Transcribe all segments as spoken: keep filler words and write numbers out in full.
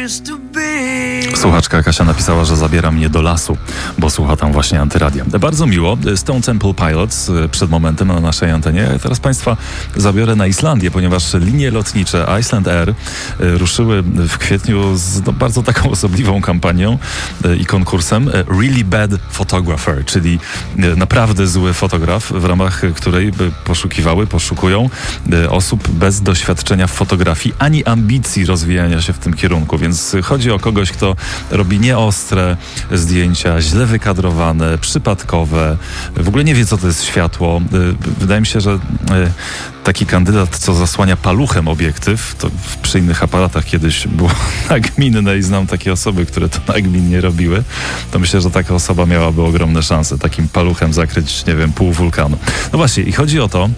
Słuchaczka Kasia napisała, że zabiera mnie do lasu, bo słucha tam właśnie Antyradia. Bardzo miło. Stone Temple Pilots przed momentem na naszej antenie. Teraz Państwa zabiorę na Islandię, ponieważ linie lotnicze Iceland Air ruszyły w kwietniu z no, bardzo taką osobliwą kampanią i konkursem Really Bad Photographer, czyli naprawdę zły fotograf, w ramach której poszukiwały, poszukują osób bez doświadczenia w fotografii ani ambicji rozwijania się w tym kierunku. Więc chodzi o kogoś, kto robi nieostre zdjęcia, źle wykadrowane, przypadkowe, w ogóle nie wie, co to jest światło. Wydaje mi się, że taki kandydat, co zasłania paluchem obiektyw, to przy innych aparatach kiedyś było nagminne i znam takie osoby, które to nagminnie robiły, to myślę, że taka osoba miałaby ogromne szanse takim paluchem zakryć, nie wiem, pół wulkanu. No właśnie, i chodzi o to,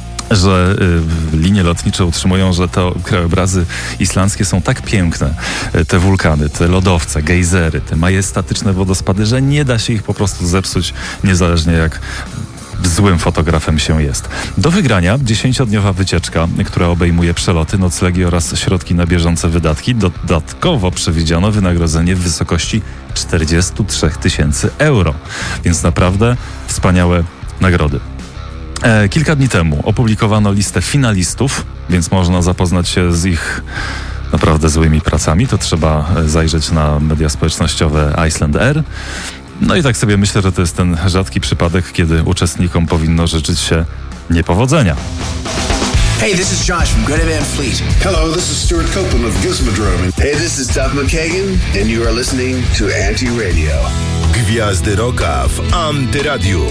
że y, linie lotnicze utrzymują, że te krajobrazy islandzkie są tak piękne, y, te wulkany, te lodowce, gejzery, te majestatyczne wodospady, że nie da się ich po prostu zepsuć, niezależnie jak złym fotografem się jest. Do wygrania dziesięciodniowa wycieczka, która obejmuje przeloty, noclegi oraz środki na bieżące wydatki. Dodatkowo przewidziano wynagrodzenie w wysokości czterdzieści trzy tysięcy euro. Więc naprawdę wspaniałe nagrody. E, kilka dni temu opublikowano listę finalistów, więc można zapoznać się z ich naprawdę złymi pracami. To trzeba zajrzeć na media społecznościowe Iceland Air. No i tak sobie myślę, że to jest ten rzadki przypadek, kiedy uczestnikom powinno życzyć się niepowodzenia. Hey, this is Josh from Greta Van Fleet. Hello, this is Stuart Copeland of Gizmodrome. Hey, this is Duff McKagan, and you are listening to Anti-Radio. Gwiazdy Rocka w Antyradiu.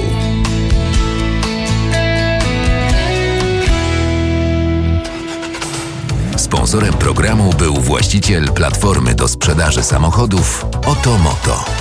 Sponsorem programu był właściciel platformy do sprzedaży samochodów Otomoto.